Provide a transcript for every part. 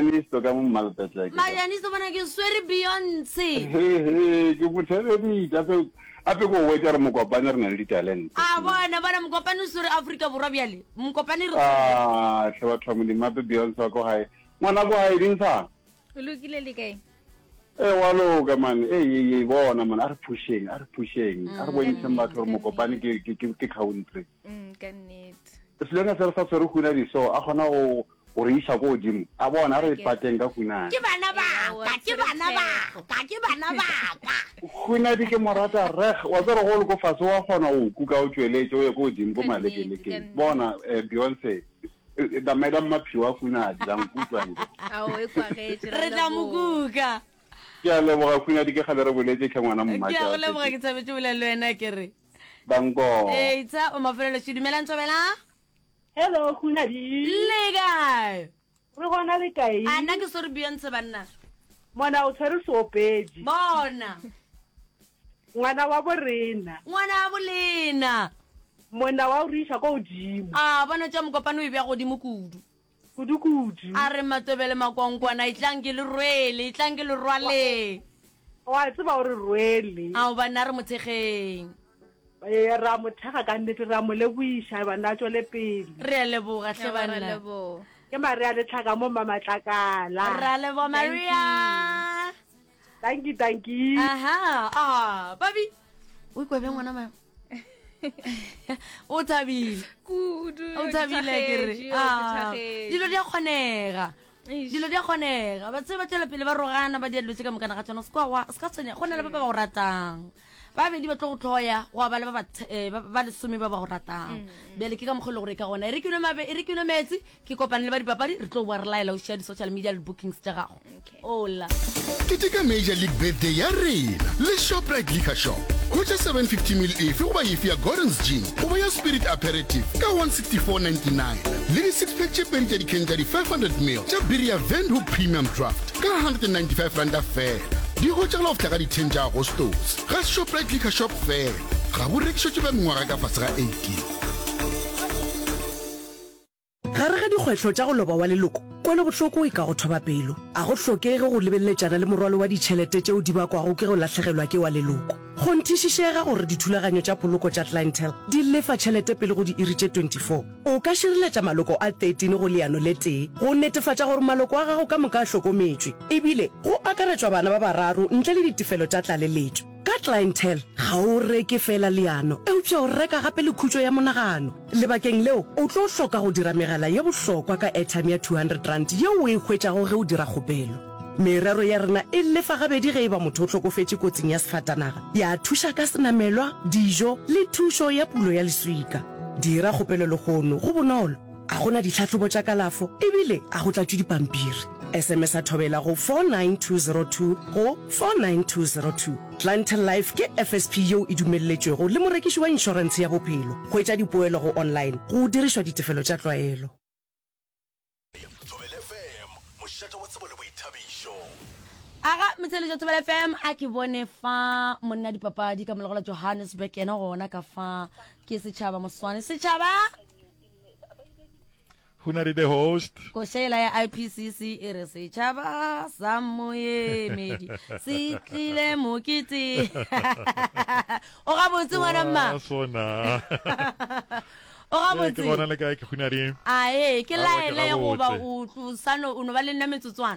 Marianisto ka mo Malpetla. Marianisto bona ke swere Beyonce. Ke bothele ape go wetsa re mokopane re na le talent. Bona mokopane swere Africa borwa bjale. Mokopane re hle batho mo di mape Beyonce go hae. Ngwana go hae dintsa. O lokile le kae? Wa loka man bona man a re pushing a re bontshe batho re mokopane ke country. Ka nnete. Selena se re sa tsere khuna di so a gona go re isa go dimo a bona re pateng ka khuna ke bana ba khuna di ke morata reg wa tsere go le go faso wa gona o kuka o tsweletse o ye go dimo go malekeleke bona Beyonce da madam maphiwa khuna di lang kutlwa nje e kwa ge re tla mokuka ke a leboga khuna di ke gale re boletse ke ngwana mmatša ke a go leboga ke tsabetse bolela le wena ke re banko tsa o mafelelo se dumelang tsobela. Hello, Khunadi. Le kae? Re gona le kae? Ana ke sore Beyonce banna. Mona o tshwere sopeji. Bona. Ngwana wa borena. Ngwana wa bolena. Mona wa o risha ko godimo. Bona tša mokopane o bja godimo kudu. Kudu. A re matobele makonkwana itlang ke le rwele, itlang ke le rwale. Wa tseba o re rwele. Bana re mothegeng. Ra mothega ka nnete ra mo leboisha bana tswele pele. Re leboga hle banna. Ke Maria le tlhaka mo Mamatlakala. Ra lebo Maria. Thank you. Babi. O ikwe be ngwana ma. O thabile. Kudu. O thabile ke re. Dilo di a kgonega. Ba tseba tela pele ba rogana ba di dilo tse ka mokana ga tsona ska tsenya gona le ba ba go ratang. Ba be di ba tlo go tloya go ba le ba le some ba go ratang bele ke ka mogolo gore ka gona e re ke no metsi ke kopane le ba dipapadi re tlo bua re laela o share di social media le bookings tsa gago ola Keteka Major League Birthday ya rena le Shoprite Liquor Shop Hotla 750 ml efe go ba efe ya Gordon's Gin go ba ya Spirit Aperitif ka 164.99 le di 6 pack chipeng tsa di-can tsa di 500 ml tsa beer ya Windhoek Premium Draft ka 195 rand fela di go tšagala go tla ka di-10 tša agostos ga Shoprite Liquor Shop fela ga bo rekišotse ba mengwaga ka fase ga 18 gare ga dikgwetlho tša go loba wa leloko kwane bohloko e ka go thoba pelo a go hlokege go lebelletšana le morwalo wa ditšhelete tšeo di bakwago ke go latlhegelwa ke wa leloko go nthišišega gore dithulaganyo tša poloko tša clientele di lefa tšhelete pele go di iri tše 24 o ka šireletša maloko a 13 go leano le tee go netefatša gore maloko a gago ka moka a hlokometšwe ebile go akaretšwa bana ba bararo ntle le ditefelo tša tlaleletšo ka clientele ga o reke fela leano eupša o reka gape le khutšo ya monagano lebakeng leo o tlo hloka go dira megala ye bohlokwa ka airtime ya 200 rand yeo o e hwetšago ge o dira kgopelo merero ya rena e lefa gabedi ge e ba motho o hlokofetše kotsing ya sefatanaga ya thuša ka senamelwa dijo le thušo ya pulo ya leswika dira kgopelo le kgono go bonolo a gona ditlhatlhobo tša kalafo ebile a go tlatšwe dipampiri SMS a thobela go 49202 go 49202 Clientele Life ke FSP yeo e dumelletšwego le morekiši wa inšorense ya bophelo go etša dipoelo go online go dirišwa ditefelo tša tlwaelo aga motseletšo Thobela FM a ke bone fa monna dipapadi ka molegola Johannesburg ena gona ka fa ke setšhaba moswane setšhaba Hunari the host. Koshela ya IPCC e re setšhaba sa moemedi se tlile mokete o ga botse ngwana mma Sona. o ga botse Ke bona le kae ke Hunari. ke laele goba o tlosano o no ba le nna metsotswana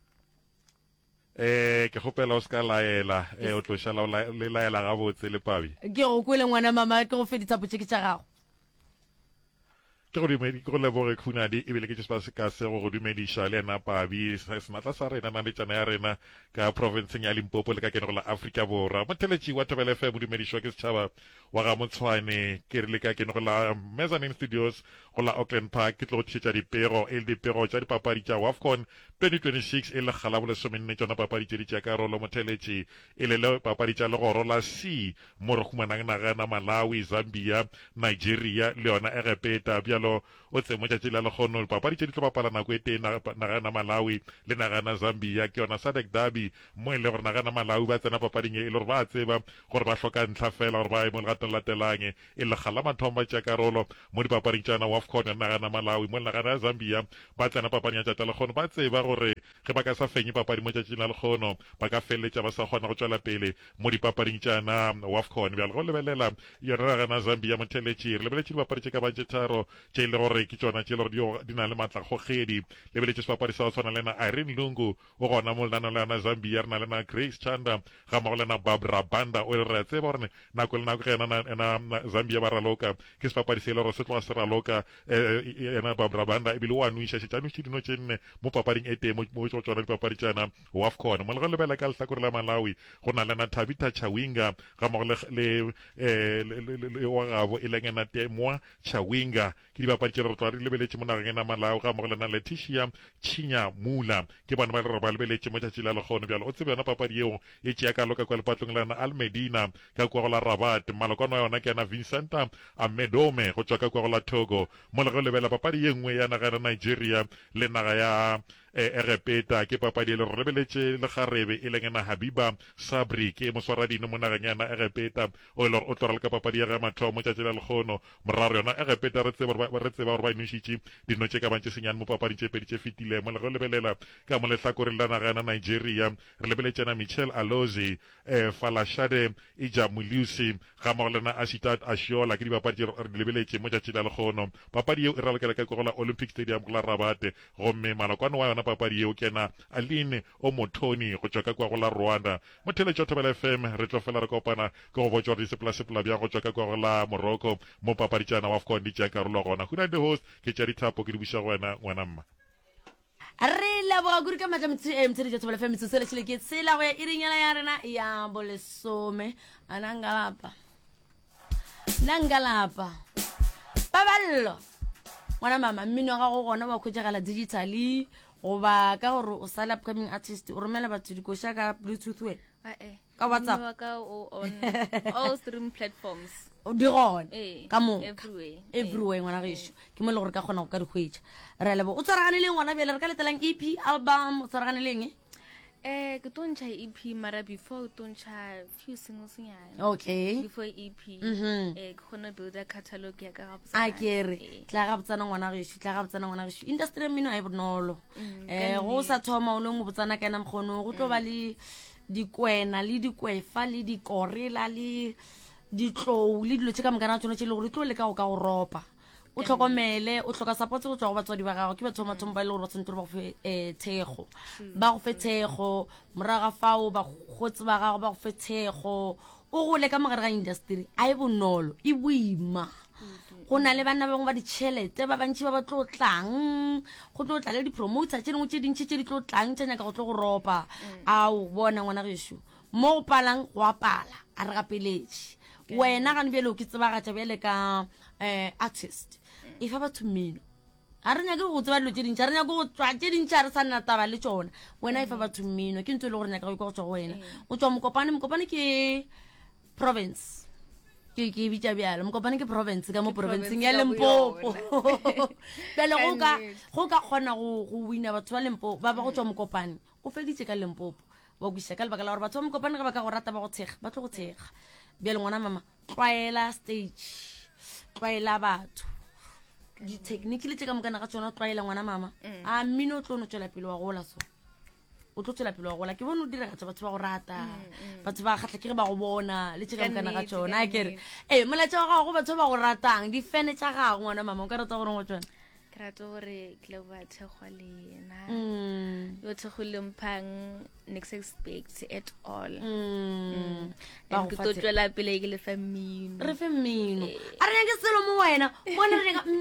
Ke gopela o ska laela o tlošala le laela ga botse le pabi. ke go kwele ngwana mama ke go feditsa botšeke tša gago Ke go dumedi go leboge Khunadi ebile ke tšhaba se ka se go dumediša le ena pabi sematla sa rena na letšana ya rena ka provinceng ya Limpopo le ka kene go la Afrika Borwa motheletši wa Thobela FM o dumedišwa ke setšhaba wa ga Motshwane ke re le ka kene go la Mezzanine Studios go la Auckland Park ke tlo go tšhetša dipego e le dipego tša dipapadi tša WAFCON 2026 e le kgala bo lesomenne tšona papadi tše di tša karolo motheletši e le papadi tša legoro la C mo re humanang nagana Malawi Zambia Nigeria le yona Egepeta bjalo o tse mo tšatši la lekgono papadi tše di tlo bapala nako e tee nagana Malawi le nagana Zambia ke yona SADC derby mo e le gore nagana Malawi ba tsena papading e le gore ba tseba gore ba hloka ntlha fela gore ba ye mo legatong latelang e le kgala mathomo tša karolo mo dipapading tšana WAFCON ya nagana Malawi mo nagana ya Zambia ba tsena papading ya tšatša lekgono ba tseba gore ge ba ka sa fenye papadi mo tšatšing la lekgono ba ka feleletša ba sa kgona go tšwela pele mo dipapading tšana wafcon bjale go lebelela yona gana Zambia motheletše re lebeletše dipapadi tše ka ba tše tharo tše e le gore ke tšona tše le gore di na le matlakgogedi lebeletše sepapadi sa go tshwana le na Irene Lungu o gona mo lenano le yana Zambia re na le na Grace Chanda ga mmogo le na Barbara Banda o re a tseba gore nako le nako ge ena Zambia ba raloka ke sepapadi se e le gore se tloga se raloka ena Barbara Banda ebile o a nuiša šetša dino tše nne mo papading e teng mo tsona dipapadi tšana wafcon mo le go lebela ka lehlakore la Malawi go na le na Tabitha Chawinga ga mmogo le wa gabo e leng ena Temwa Chawinga ke dipapadi tše re tloa re lebeletše mo nageng ena Malawi ga mmogo le na Leticia Chinya Mula ke bana ba le re ba lebeletše mo tšatši la lekgono bjalo o tsebe yona papadi eo e tšea ka loka kwa lepatlong la na Almedina ka kwa go la Rabat malokwana yona ke yana Vincenta Amedome go tšwa ka kwa go la Togo mo le go lebela papadi ye nngwe ya naga ya Nigeria le naga ya Erepeta ke papadi e le re lebeletše le kgarebe e leng ena Habiba Sabri ke moswaradino mo nageng yana Erepeta o le o tlora le ka papadi ya ga mathomo mo tšatši la lekgono moraro yona Erepeta re tseba gore ba inošitše dino tše ka bantše senyane mo papading tše pedi tše fetileng mo le go lebelela ka mo lehlakoreng la naga yana Nigeria re lebeletšana Michelle Alozi Falashade Ijamuliusi ga mmogo le na Ashitat Ashiola ke dipapadi tše re lebeletše mo tšatši la lekgono papadi eo e ralokela ka go la Olympic Stadium go la Rabat gomme malokwane wa yona papadi eo kena Aline Omotoni go tšwa ka kwa go la Rwanda mo theletšo Thobela FM re tlo fela re kopana ke go botša gore diseplasepela bja go tšwa ka kwa go la Morocco mo papadi tšana wafcon di tšea karolo gona who the host ke tša dithapo ke di buša go wena ngwana mma re leboga kuri ka matla motsheditša Thobela FM metsoseletšhile ke tsela go ya irinyana ya rena ya bolesome nangalapa paballo ngwana mama mmino ga go gona wa khwetšagala digitally goba ka gore o sala upcoming artist o romela batho dikoša ka Bluetooth we ka WhatsApp on all stream platforms di gona ka mo everywhere ngwana gešo ke mo le gore ka kgona go ka dikgwetša re lebo o tswaragane le ngwana bjale re ka letelang EP album o tswaragane leng ke tontšha EP mara before tontšha few singles nyane okay before EP ke kgona build a catalog ya ka gabotsana a kere tla gabotsana ngwana gešo industry mmino a e bonolo go sa thoma o leng o botsana ka ena mkgono go tlo ba le dikwena le dikwefa le dikorela le ditlou le dilo tše ka mokana tsone tše le gore tlo le ka go ropa o tlhokomele o tlhoka support go tswa go batswadi ba gago ke batho ba ba ile gore ba tsentse ba go fe thego ba go fe thego moraga fao ba gotse ba gago ba go fe thego o gole ka mogare ga industry a e bonolo e boima go na le bana ba ba ditšhelete ba bantši ba ba tlo tlang go tlo tla le di-promoter tše dingwe tše dintšhi tše di tlo tlang tša nyaka go tlo go ropa ao bona ngwana gešo mo go palang go a pala a re gapeletše wena gane bjale o ke tsebagatša bjale ka artist e fa batho mmino a re nyake go tseba dilo tše dintšhi a re nyake go tswa tše dintšhi a re sa nna taba le tšona wena e fa batho mmino ke ntho e le gore nyaka go ikwa go tswa go wena o tswa mokopane ke province ke bitša bjalo mokopane ke province ka mo provinceng ya Limpopo bjale go ka kgona go wina batho ba Limpopo ba go tswa mokopane o feditše ka Limpopo wa kwiša ka lebaka la gore batho ba mokopane ge ba ka go rata ba go thega ba tlo go thega bjale ngwana mama tlwaela stage tlwaela batho di-technique le tše ka mokana ga tsona o tlwaela ngwana mama a mmino o tlo no tšwela pele wa gola so o tlo tšwela pele wa gola ke bone o diragatša batho ba go rata batho ba kgatlha ke ge ba go bona le tše ka mokana ga tsona a kere molatša wa gago go batho ba go ratang difene tša gago ngwana mama o ka rata gore go tsona ke rata gore ke le ba thekgwa le yena yo thekgo le mphang next expect at all ke to tšwela pele ke le fa mmino re fe mmino a re nyake selo mo wena bona re nyaka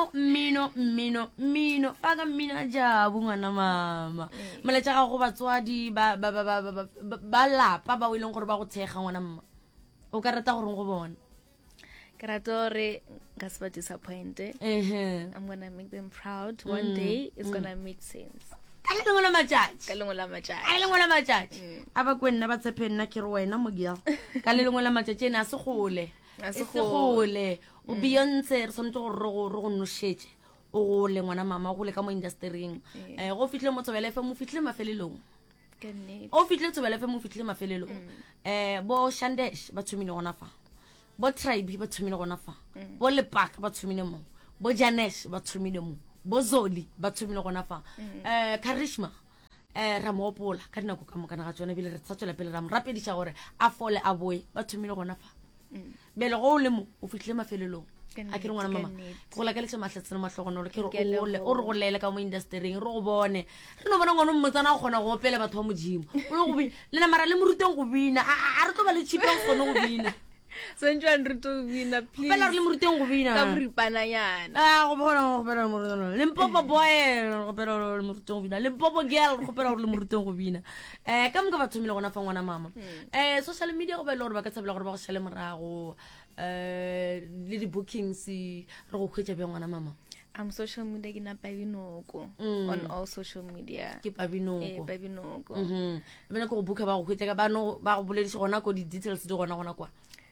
mmino faka mmino a jabu ngwana mama moletša gago batswadi ba lapa ba o e leng gore ba go thekga ngwana mma o ka rata goreng go bona ke rata gore nka se ba disappointed I'm gonna make them proud one day it's gonna make sense ka lengwe la matšatši a ba kwe nna ba tshepe nna ke re wena mogia ka lengwe la matšatši ene a se gole o Beyonce re tshwanetse gore re go nošetše o gole ngwana mama o gole ka mo industrying go fitlhe mo Thobela FM o fitlhe mafelelong o fitlhe Thobela FM o fitlhe mafelelong bo Shandesh ba thomile gona fa bo Tribe ba thomile gona fa bo Lepak ba thomile mo bo Janesh ba thomile mo bo Zoli ba thomile gona fa Karishma ra mo opola ka dinako ka mokana ga tsone bile re tsa tswela pele ra mo rapedisa gore a fole a boe ba thomile gona fa bele go o le mo o fitlhile mafelelong a ke re ngwana mama go la ka le matlhatsene matlhogonolo ke re o re go lele ka mo industry re go bone re no bona ngwana mmotsana go gona go opela batho ba modimo o le go bina le na mara le moruteng go bina a re tlo ba le chipang gone go bina Sonjwan ruto bina please. Pela le moruteng go bina. Ka boripana yana. Go bona le moruteng. Limpopo boy go pela le moruteng go bina. Limpopo girl go pela le moruteng go bina. Ka mo ka ba thomile gona fa ngwana mama. Social media go ba le gore ba ka tsabela gore ba go shele morago le di bookings re go khwetsa be ngwana mama. Social media ke na Pabinoko on all social media. Ke Pabinoko. Pabinoko. Bena go booka ba go khwetsa ka ba no ba go boledisa gona ko di details di gona kwa.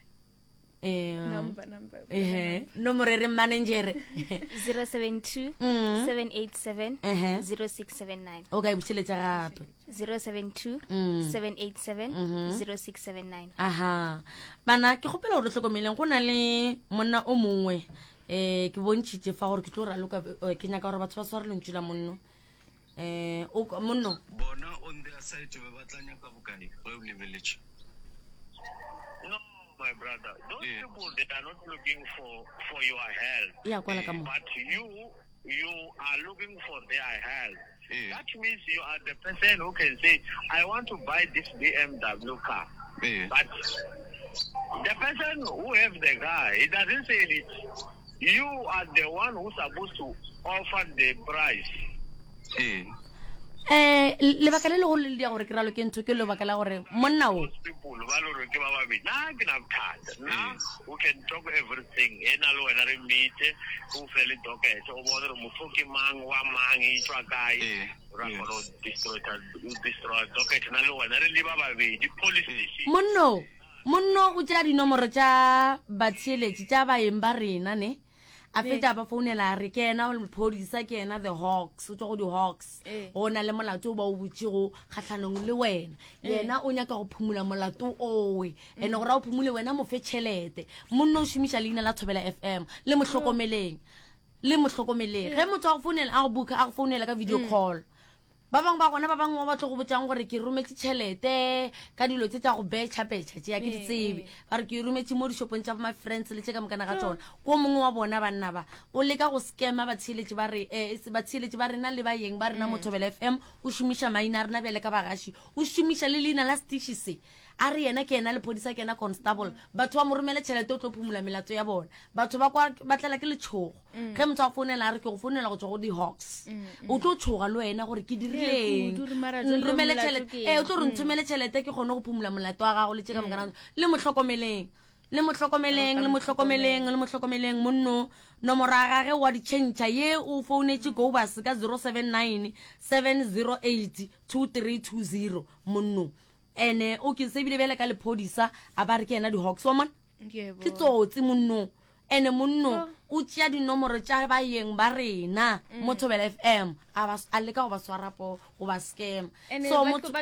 Number. Nomore re manager 072 787 0679. Okay, buseletsa gape 072 787 0679. Aha. Bana ke gopela gore tlhokomeleng go na le monna o mongwe ke bontshitse fa gore ke tlo ra loka ke nyaka gore batho ba sware lentsula monno o monno bona on their side ba batlanya ka bokane go lebeletse. No, my brother, those people that are not looking for your help, but you are looking for their help. That means you are the person who can say, I want to buy this BMW car. But the person who has the car, he doesn't say it. You are the one who's supposed to offer the price. Le baka le go le dia gore ke ralo ke ntho ke le baka la gore monna o people ba lo re ke ba ba bina ke na thata na we can talk everything ena lo wena re meet o fele docket o bona re mofoki mang wa mang e tswa kae ra go destroy docket na lo wena re le ba ba di police station monno o tla dinomoro tsa batsheletsi tsa baeng ba rena ne a feta ba founela re kena o mphodisa kena the Hawks o tswa go di Hawks ona le molato ba o butse go kgatlhanong le wena yena o nyaka go phumula molato owe ene gore o phumule wena mo fe tšhelete monno o shumisha leina la Thobela FM le mohlokomeleng ge motho a go founela a go buka a go founela ka video call ba bang ba gona ba bang ba tlo go botsang gore ke rometse tšhelete ka dilo tse tsa go betcha tse ya ke ditsebe ba re ke rometse mo di shopong tsa my friends le tsheka mokana ga tsona go mongwe wa bona ba nna ba o leka go scama batsheletsi ba re batsheletsi ba rena le ba yeng ba rena mo Thobela FM o shumisha maina rena bele ka bagashi o shumisha le leina la stishise a re yena ke ena le podisa ke ena constable batho ba mo romela tšhelete o tlo phumula melato ya bona batho ba kwa ba tlela ke letshogo ge motho a founela a re ke go founela go tswa go di Hawks o tlo tshoga le wena gore ke dirileng romela tšhelete o tlo re nthomele tšhelete ke gone go phumula molato wa gago le tšeka mokana le motlhokomeleng monno nomoro ya gage wa di change ye o founetse go bus ka 079 708 2320 monno ene o ke se bile bele ka le podisa a ba re ke ena di Hawks wa man ke tsotsi monno ene monno o tšea dinomoro tša ba yeng ba rena mo Thobela FM a leka go ba swarapo go ba scam so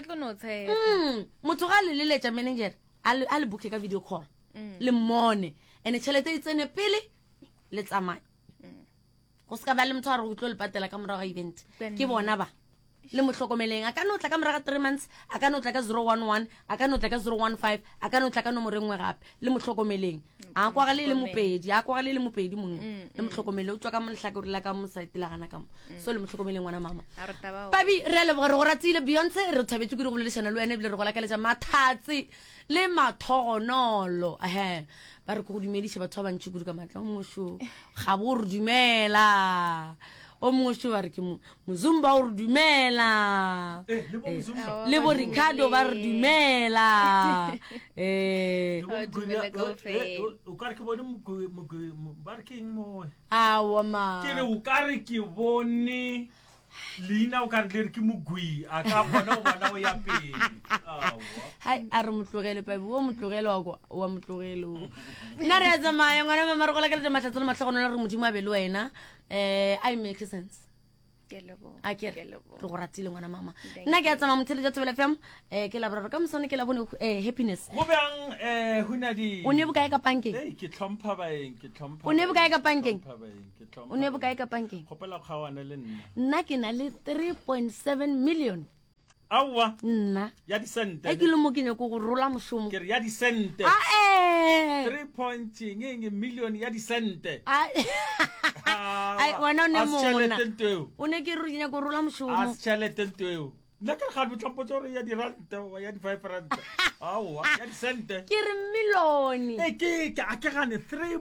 motho ga le leletša manager a le booke ka video call le mmone ene tšhelete e tsene pele le tsamaya go se ka ba le motho a re go tlo le patela ka morago ga event ke bona ba le motlhokomeleng a ka no tla ka morago 3 months a ka no tla ka 011 a ka no tla ka 015 a ka no tla ka nomoro engwe gape le motlhokomeleng a kwa ga le le mopedi mongwe le motlhokomele o tswa ka mohlakore la ka mo site la gana ka mo so le motlhokomeleng wana mama babi re le gore go ratsile Beyonce re thabetse ke re go leleshana le wena bile re go lakaletsa mathatsi le mathogonolo ba re go dumedisa batho ba bantši kudu ka matla o mosho ga bo re dumela o mosho ba re ke mozumba o re dumela le bo Ricardo ba re dumela o ka re ke bone ba re ke eng mo awa ma ke re o ka re ke bone leina o ka re ke mogui a ka bona o bona o ya pele hai a re motlogele pabi o motlogele wa motlogele o nna re a tsamaya ngwana mama re go lakeletsa matlhatselo matlhagonolo re modimo a be le wena I make sense a ke re go ratile ngwana mama nna ke a tsamaya motsheletsi wa Thobela FM ke la boraro ka mosone ke la bone happiness go bjang huna di o ne bokae ka pankeng ke tlhompha baeng o ne bokae ka pankeng o ne bokae ka pankeng gopela kgawana le nna ke na le 3.7 million aowa nna ya disente e ke le mo ke nyako go rola mošomo ke re ya disente ae 3 million ya disente ai wena o ne mona o ne ke re ke nyako rola mošomo a tšhelete nteo nna ke ga botlhapotse gore ya diranta ya di 5 ranta aowa ya disente ke re million ke gane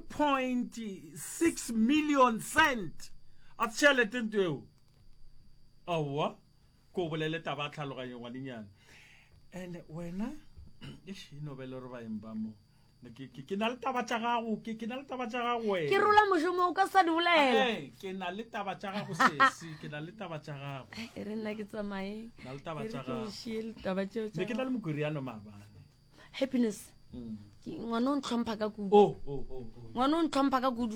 3.6 million cent a tšhelete nteo aowa ko bolele taba tlhaloganye ngwanenyana and wena nobele re baeng ba mo ke na le taba tša gago ke na le taba tša gago ke rola mošomo o ka sa di bolela ke na le taba tša gago sesi ke na le taba tša gago e re nna ke tsamaye na le taba tša gago me ke na le mokoriano maabane happiness ngwana o ntlhompha ka kudu ngwana o ntlhompha ka kudu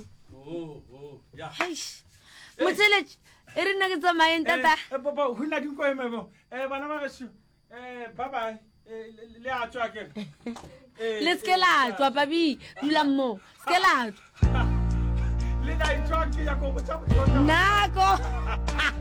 motseletše e re nna ke tsamayeng tata go na dinko emebo bana ba geso bye le a tswa ke le ske la tswa babi dula mo ske la le na itwa ke ya go botsa nako